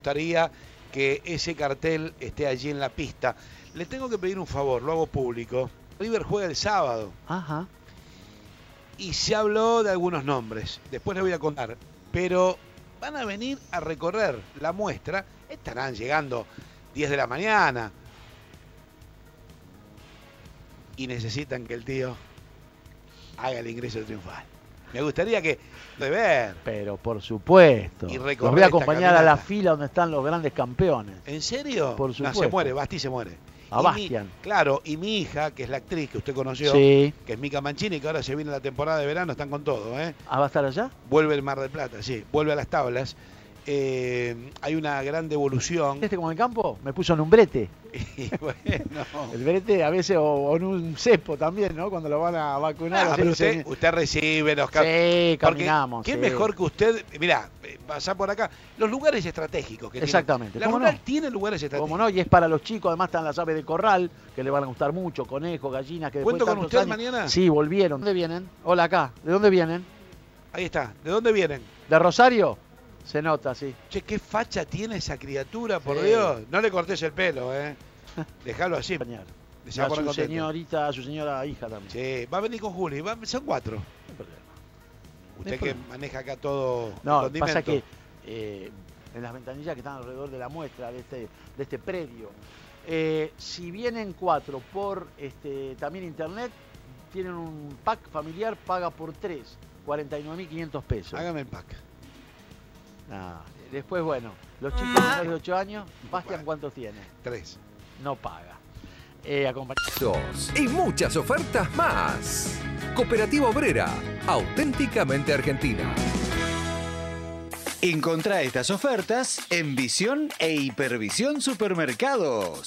gustaría que ese cartel esté allí en la pista. Le tengo que pedir un favor, lo hago público. River juega el sábado. Ajá. Y se habló de algunos nombres. Después les voy a contar. Pero van a venir a recorrer la muestra. Estarán llegando 10 de la mañana. Y necesitan que el tío haga el ingreso triunfal. Me gustaría que de ver. Pero por supuesto. Y los voy a acompañar a la fila donde están los grandes campeones. ¿En serio? Por supuesto. No, se muere, Basti se muere. A Bastian. Claro, y mi hija, que es la actriz que usted conoció, sí, que es Mica Mancini, que ahora se viene la temporada de verano, están con todo, ¿eh? ¿Ah, va a estar allá? Vuelve el Mar del Plata, sí, vuelve a las tablas. Hay una gran devolución. Como en el campo, me puso en un brete. Y bueno. El brete a veces o en un cepo también, ¿no? Cuando lo van a vacunar. Pero usted recibe los Sí, caminamos. ¿Qué mejor que usted? Mirá, pasá por acá. Los lugares estratégicos que exactamente. tiene. La rural tiene lugares estratégicos. Como no, y es para los chicos, además están las aves de corral, que le van a gustar mucho, conejos, gallinas, que después ¿Cuento de con usted años, mañana? Sí, volvieron. ¿De dónde vienen? Hola, acá. ¿De dónde vienen? Ahí está. ¿De dónde vienen? ¿De Rosario? Se nota, sí. Che, qué facha tiene esa criatura, por sí. Dios. No le cortes el pelo, Dejalo así. A su señorita, a su señora hija también. Sí, va a venir con Juli, son 4. No hay problema. Usted que maneja acá todo. No, pasa que en las ventanillas que están alrededor de la muestra, de este predio, si vienen 4 por también internet, tienen un pack familiar, paga por 3, 49.500 pesos. Hágame el pack. Después, bueno, los chicos menores de 8 años, Bastian, ¿cuántos tiene? 3. No paga. Y muchas ofertas más. Cooperativa Obrera, auténticamente argentina. Encontrá estas ofertas en Visión e Hipervisión Supermercados.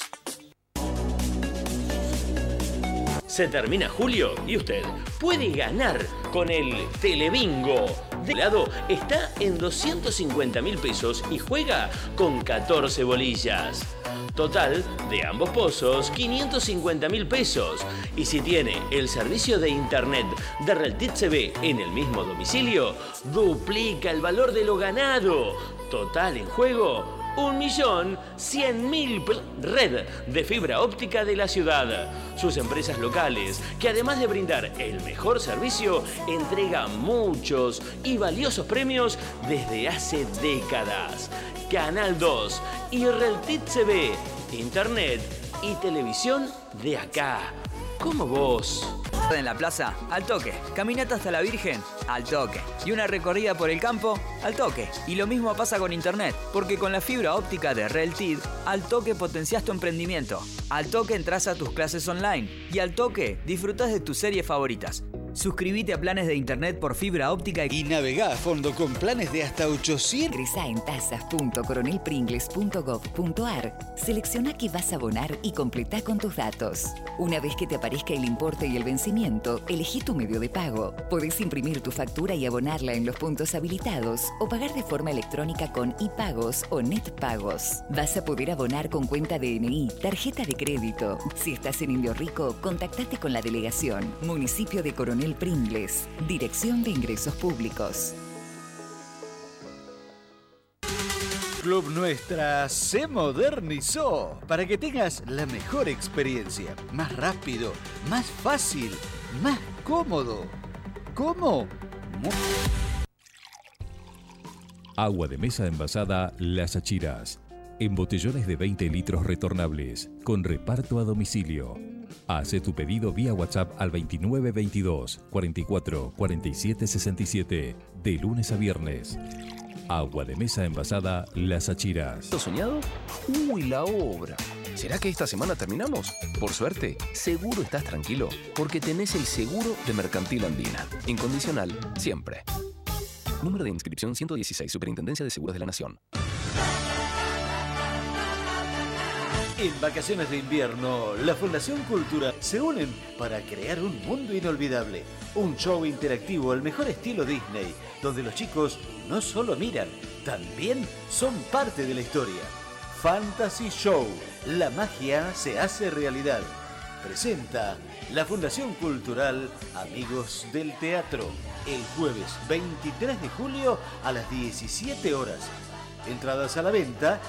Se termina julio y usted puede ganar con el Telebingo. De lado está en 250.000 pesos y juega con 14 bolillas. Total de ambos pozos, 550.000 pesos. Y si tiene el servicio de internet de Reltit CB en el mismo domicilio, duplica el valor de lo ganado. Total en juego, 1.100.000 red de fibra óptica de la ciudad. Sus empresas locales, que además de brindar el mejor servicio, entregan muchos y valiosos premios desde hace décadas. Canal 2 y Reltit CB, internet y televisión de acá, como vos. En la plaza, al toque. Caminata hasta la Virgen, al toque. Y una recorrida por el campo, al toque. Y lo mismo pasa con internet, porque con la fibra óptica de Reltit, al toque potenciás tu emprendimiento. Al toque entras a tus clases online. Y al toque disfrutás de tus series favoritas. Suscríbete a planes de internet por fibra óptica y navegá a fondo con planes de hasta 800. Ingresá en tasas.coronelpringles.gov.ar, selecciona qué vas a abonar y completá con tus datos. Una vez que te aparezca el importe y el vencimiento, elegí tu medio de pago. Podés imprimir tu factura y abonarla en los puntos habilitados o pagar de forma electrónica con iPagos o NetPagos. Vas a poder abonar con cuenta DNI, tarjeta de crédito. Si estás en Indio Rico, contactate con la delegación. Municipio de Coronel Pringles, Dirección de Ingresos Públicos. Club Nuestra se modernizó para que tengas la mejor experiencia, más rápido, más fácil, más cómodo. ¿Cómo? Agua de mesa envasada Las Achiras, en botellones de 20 litros retornables, con reparto a domicilio. Hace tu pedido vía WhatsApp al 2922 44 47 67, de lunes a viernes. Agua de mesa envasada Las Achiras. ¿Has soñado? ¡Uy, la obra! ¿Será que esta semana terminamos? Por suerte, seguro estás tranquilo, porque tenés el seguro de Mercantil Andina. Incondicional, siempre. Número de inscripción 116, Superintendencia de Seguros de la Nación. En vacaciones de invierno, la Fundación Cultura se unen para crear un mundo inolvidable. Un show interactivo al mejor estilo Disney, donde los chicos no solo miran, también son parte de la historia. Fantasy Show, la magia se hace realidad. Presenta la Fundación Cultural Amigos del Teatro, el jueves 23 de julio a las 17 horas. Entradas a la venta